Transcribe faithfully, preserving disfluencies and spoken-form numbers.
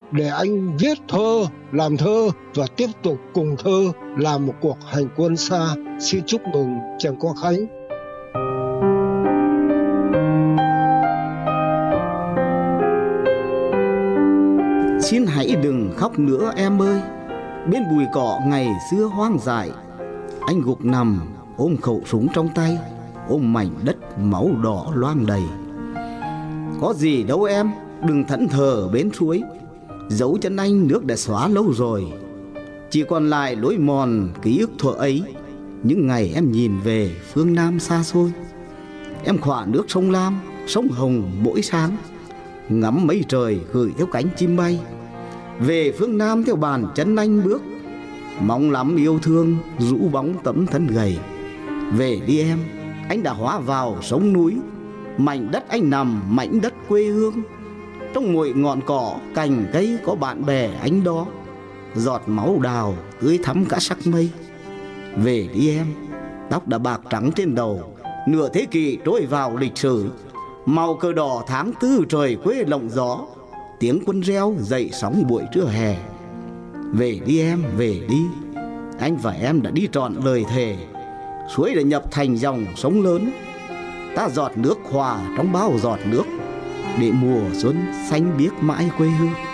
để anh viết thơ, làm thơ và tiếp tục cùng thơ làm một cuộc hành quân xa. Xin chúc mừng Trần Quang Khánh. Xin hãy đừng khóc nữa em ơi, bên bụi cỏ ngày xưa hoang dại. Anh gục nằm ôm khẩu súng trong tay, ôm mảnh đất máu đỏ loang đầy. Có gì đâu em, đừng thẫn thờ bến suối, dấu chân anh nước đã xóa lâu rồi. Chỉ còn lại lối mòn ký ức thuở ấy, những ngày em nhìn về phương Nam xa xôi. Em khỏa nước sông Lam, sông Hồng mỗi sáng, ngắm mây trời gửi theo cánh chim bay. Về phương Nam theo bàn chân anh bước, mong lắm yêu thương rũ bóng tấm thân gầy. Về đi em, anh đã hóa vào sông núi, mảnh đất anh nằm mảnh đất quê hương. Trong mỗi ngọn cỏ cành cây có bạn bè anh đó, giọt máu đào tưới thắm cả sắc mây. Về đi em, tóc đã bạc trắng trên đầu, nửa thế kỷ trôi vào lịch sử. Màu cờ đỏ tháng tư trời quê lộng gió, tiếng quân reo dậy sóng buổi trưa hè. Về đi em, về đi, anh và em đã đi trọn lời thề. Suối đã nhập thành dòng sông lớn, ta giọt nước hòa trong bao giọt nước, để mùa xuân xanh biếc mãi quê hương.